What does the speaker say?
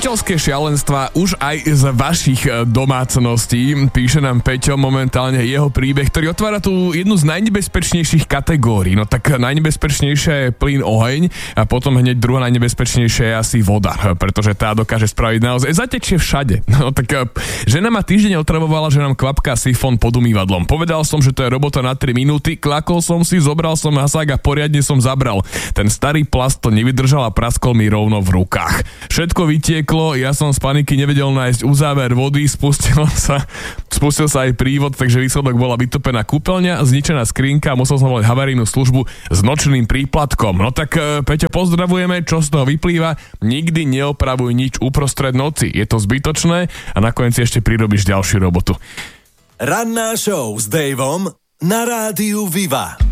Manželské šialenstva už aj z vašich domácností. Píše nám Peťo momentálne jeho príbeh, ktorý otvára tú jednu z najnebezpečnejších kategórií. No tak najnebezpečnejšia je plyn, oheň a potom hneď druhá najnebezpečnejšia je asi voda, pretože tá dokáže spraviť naozaj zatečie všade. No tak žena ma týždeň otravovala, že nám kvapká sifón pod umývadlom. Povedal som, že to je robota na 3 minúty, klakol som si, zobral som hasák a poriadne som zabral. Ten starý plast to nevydržal a praskol mi rovno v rukách. Všetko vytieklo, ja som z paniky nevedel nájsť uzáver vody, spustil sa aj prívod, takže výsledok bola vytopená kúpeľňa, zničená skrinka a musel som volať havarijnú službu s nočným príplatkom. No tak Peťo, pozdravujeme, čo z toho vyplýva? Nikdy neopravuj nič uprostred noci, je to zbytočné a nakoniec si ešte prirobíš ďalšiu robotu. Ranná show s Davom na rádiu Viva.